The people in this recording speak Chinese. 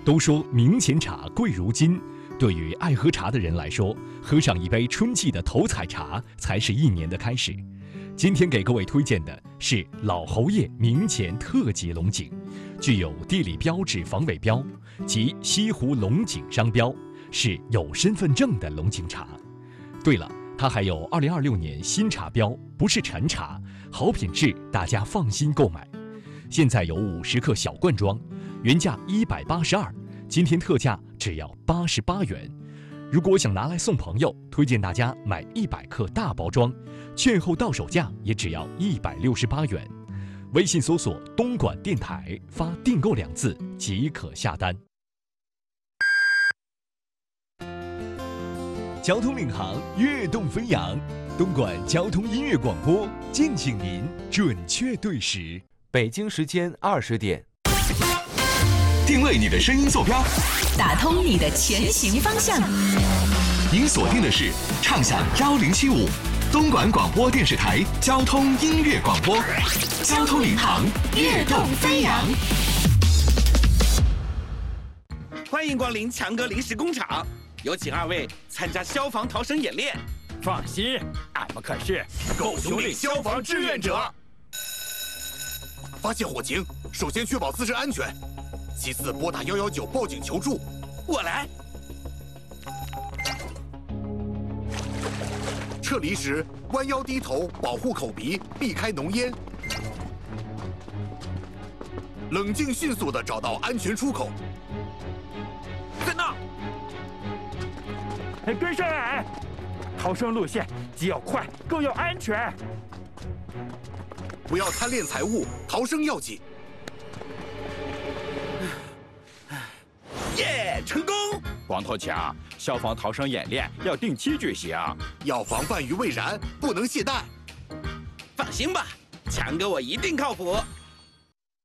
都说明前茶贵如金，对于爱喝茶的人来说，喝上一杯春季的头彩茶才是一年的开始。今天给各位推荐的是老侯爷明前特级龙井，具有地理标志防伪标及西湖龙井商标，是有身份证的龙井茶。对了，它还有2026年新茶标，不是陈茶，好品质，大家放心购买。现在有50克小罐装，原价182，今天特价只要88元。如果想拿来送朋友，推荐大家买100克大包装，券后到手价也只要168元。微信搜索东莞电台，发订购2字即可下单。交通领航，跃动飞扬，东莞交通音乐广播，敬请您准确对时。 北京时间20点， 定位你的声音坐标， 打通你的前行方向。 您锁定的是畅享1075东莞广播电视台交通音乐广播，交通领航，跃动飞扬。 欢迎光临强哥临时工厂，有请2位参加消防逃生演练。 放心，俺们可是狗兄弟消防志愿者。发现火情，首先确保自身安全，其次拨打119报警求助。 我来。 撤离时弯腰低头，保护口鼻，避开浓烟。冷静迅速地找到安全出口。 在那。 跟上来！逃生路线既要快，更要安全。 不要贪恋财物，逃生要紧。 耶，成功！ 光头强，消防逃生演练要定期举行， 要防范于未然，不能懈怠。 放心吧，强哥我一定靠谱。